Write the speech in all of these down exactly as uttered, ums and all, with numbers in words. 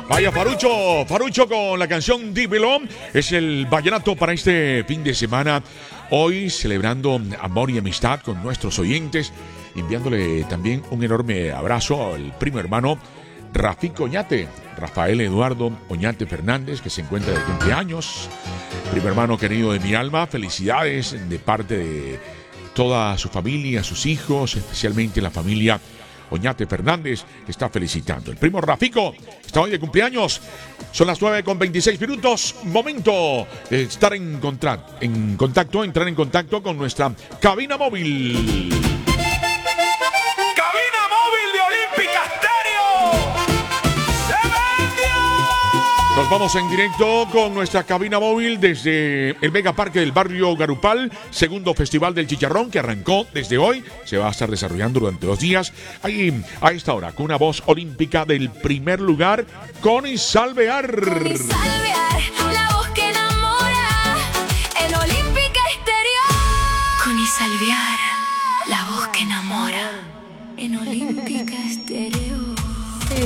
Vaya Farucho, Farucho con la canción Dímelo. Es el vallenato para este fin de semana. Hoy celebrando amor y amistad con nuestros oyentes. Enviándole también un enorme abrazo al primo hermano Rafico Oñate, Rafael Eduardo Oñate Fernández, que se encuentra de cumpleaños. Primo hermano querido de mi alma, felicidades de parte de toda su familia, sus hijos, especialmente la familia Oñate Fernández, que está felicitando. El primo Rafico está hoy de cumpleaños. Son las nueve con veintiséis minutos. Momento de estar en, contra- en contacto, entrar en contacto con nuestra cabina móvil. ¡Cabina móvil de Olímpica Estéreo! ¡Se vendió! Nos vamos en directo con nuestra cabina móvil desde el Mega Parque del barrio Garupal, segundo Festival del Chicharrón que arrancó desde hoy, se va a estar desarrollando durante dos días. Ahí, a esta hora, con una voz olímpica del primer lugar, Connie Salvear. Connie Salvear, la voz que enamora, en Olímpica Estéreo. Connie Salvear, la voz que enamora, en Olímpica Estéreo. Sí,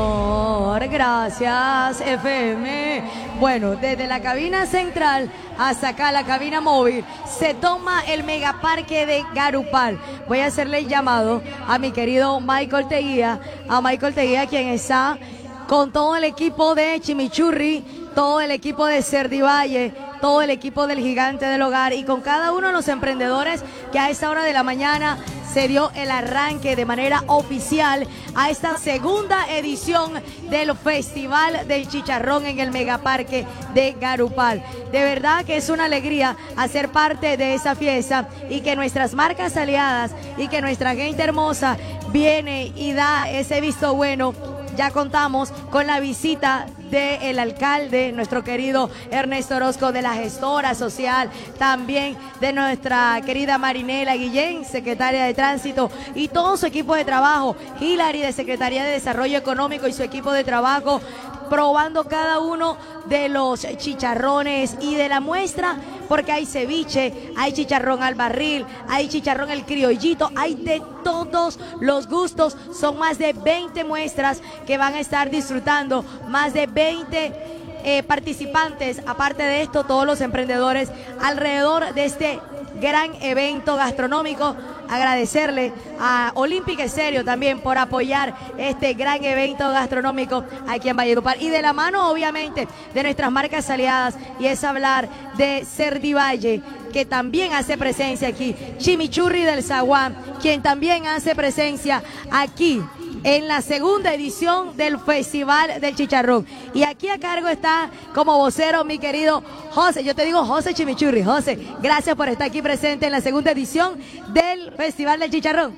señor, gracias, F M. Bueno, desde la cabina central hasta acá, la cabina móvil, se toma el megaparque de Garupal. Voy a hacerle el llamado a mi querido Michael Teguía, a Michael Teguía, quien está con todo el equipo de Chimichurri, todo el equipo de Cerdivalle, todo el equipo del Gigante del Hogar y con cada uno de los emprendedores que a esta hora de la mañana se dio el arranque de manera oficial a esta segunda edición del Festival del Chicharrón en el Megaparque de Garupal. De verdad que es una alegría hacer parte de esa fiesta y que nuestras marcas aliadas y que nuestra gente hermosa viene y da ese visto bueno. Ya contamos con la visita del alcalde, nuestro querido Ernesto Orozco, de la gestora social, también de nuestra querida Marinela Guillén, secretaria de Tránsito, y todo su equipo de trabajo, Hilary de Secretaría de Desarrollo Económico y su equipo de trabajo, probando cada uno de los chicharrones y de la muestra, porque hay ceviche, hay chicharrón al barril, hay chicharrón el criollito, hay de todos los gustos. Son más de veinte muestras que van a estar disfrutando, más de veinte eh, participantes. Aparte de esto, todos los emprendedores alrededor de este gran evento gastronómico. Agradecerle a Olímpica Estéreo también por apoyar este gran evento gastronómico aquí en Valledupar. Y de la mano, obviamente, de nuestras marcas aliadas, y es hablar de Cerdivalle, que también hace presencia aquí. Chimichurri del Zaguán, quien también hace presencia aquí en la segunda edición del Festival del Chicharrón. Y aquí a cargo está como vocero mi querido José. Yo te digo José Chimichurri. José, gracias por estar aquí presente en la segunda edición del Festival del Chicharrón.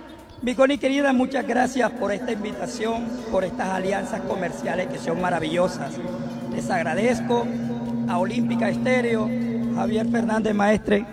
Mi Connie querida, muchas gracias por esta invitación, por estas alianzas comerciales que son maravillosas. Les agradezco a Olímpica Estéreo, Javier Fernández Maestre,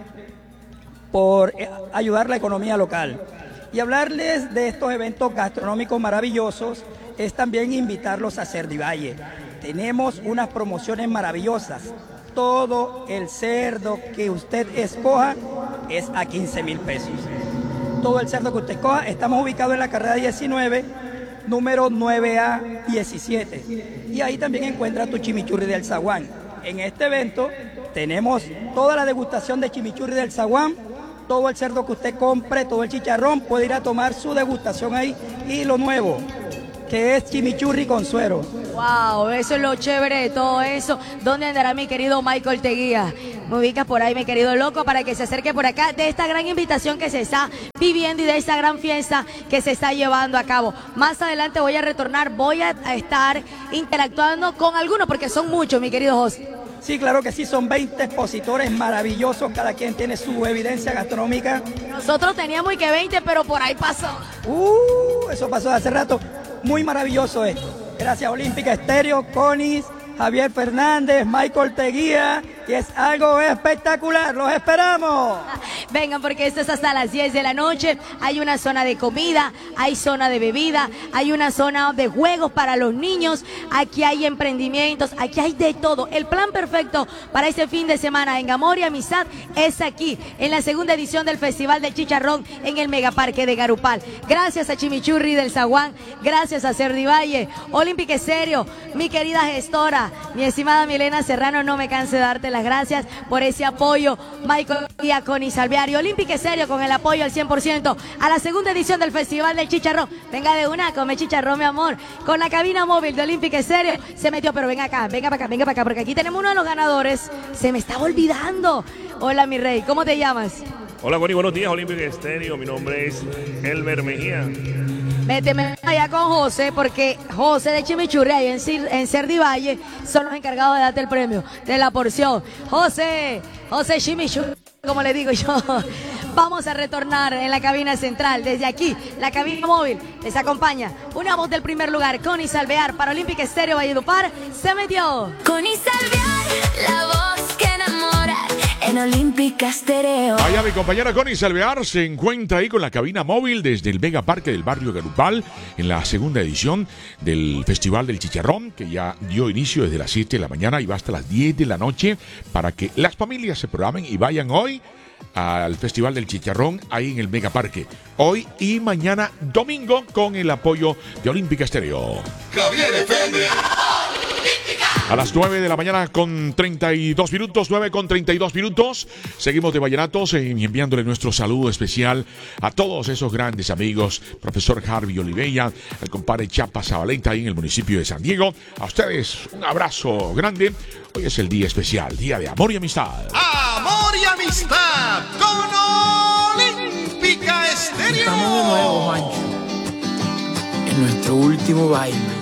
por ayudar la economía local. Y hablarles de estos eventos gastronómicos maravillosos es también invitarlos a Cerdivalle. Tenemos unas promociones maravillosas. Todo el cerdo que usted escoja es a quince mil pesos. Todo el cerdo que usted escoja. Estamos ubicados en la carrera diecinueve, número nueve A diecisiete. Y ahí también encuentra tu chimichurri del Zaguán. En este evento tenemos toda la degustación de chimichurri del Zaguán. Todo el cerdo que usted compre, todo el chicharrón, puede ir a tomar su degustación ahí. Y lo nuevo, que es chimichurri con suero. Wow, eso es lo chévere de todo eso. ¿Dónde andará mi querido Michael Teguía? Me ubicas por ahí, mi querido loco, para que se acerque por acá de esta gran invitación que se está viviendo y de esta gran fiesta que se está llevando a cabo. Más adelante voy a retornar, voy a estar interactuando con algunos, porque son muchos, mi querido José. Sí, claro que sí, son veinte expositores maravillosos, cada quien tiene su evidencia gastronómica. Nosotros teníamos y que veinte, pero por ahí pasó. Uh, eso pasó hace rato. Muy maravilloso esto. Gracias Olímpica Estéreo, Conis, Javier Fernández, Michael Teguía que es algo espectacular. ¡Los esperamos! Vengan, porque esto es hasta las diez de la noche. Hay una zona de comida, hay zona de bebida, hay una zona de juegos para los niños. Aquí hay emprendimientos, aquí hay de todo. El plan perfecto para este fin de semana en Amor y Amistad es aquí, en la segunda edición del Festival del Chicharrón en el Megaparque de Garupal. Gracias a Chimichurri del Zaguán, gracias a Cerdi Valle, Olímpica Estéreo, mi querida gestora, mi estimada Milena Serrano, no me canse de darte las gracias por ese apoyo. Michael Diaconi Salviari, Olímpica Estéreo con el apoyo al cien por ciento a la segunda edición del Festival del Chicharrón. Venga de una, come chicharrón, mi amor. Con la cabina móvil de Olímpica Estéreo se metió, pero venga acá, venga para acá, venga para acá, porque aquí tenemos uno de los ganadores. Se me estaba olvidando. Hola, mi rey, ¿cómo te llamas? Hola, Connie, buenos días, Olímpica Estéreo. Mi nombre es Elmer Mejía. Méteme allá con José, porque José de Chimichurri, ahí en, Cir en Cerdi Valle, son los encargados de darte el premio, de la porción. José, José Chimichurri, como le digo yo. Vamos a retornar en la cabina central. Desde aquí, la cabina móvil, les acompaña una voz del primer lugar, Connie Salvear, para Olímpica Estéreo Valledupar. Se metió. Connie Salvear, la voz que enamora. En Olímpica Estéreo. Allá mi compañera Connie Salvear se encuentra ahí con la cabina móvil desde el Mega Parque del barrio Garupal en la segunda edición del Festival del Chicharrón, que ya dio inicio desde las siete de la mañana y va hasta las diez de la noche para que las familias se programen y vayan hoy al Festival del Chicharrón ahí en el Mega Parque. Hoy y mañana domingo con el apoyo de Olímpica Estéreo. Javier F M. A las nueve de la mañana con treinta y dos minutos, nueve con treinta y dos minutos. Seguimos de Vallenatos y enviándole nuestro saludo especial a todos esos grandes amigos, profesor Harvey Olivella, al compadre Chapa Zabaleta ahí en el municipio de San Diego. A ustedes un abrazo grande. Hoy es el día especial, día de amor y amistad. Amor y amistad con Olímpica Estéreo. Estamos de nuevo, Mancho, en nuestro último baile.